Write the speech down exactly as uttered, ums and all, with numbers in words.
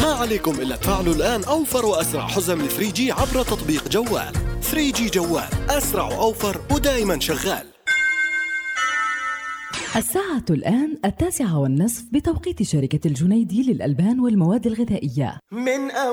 ما عليكم إلا تفعلوا الآن أوفر وأسرع حزم ثري جي عبر تطبيق جوال. ثري جي جوال، أسرع وأوفر ودائما شغال. الساعة الآن التاسعة والنصف بتوقيت شركة الجنيدي للألبان والمواد الغذائية. من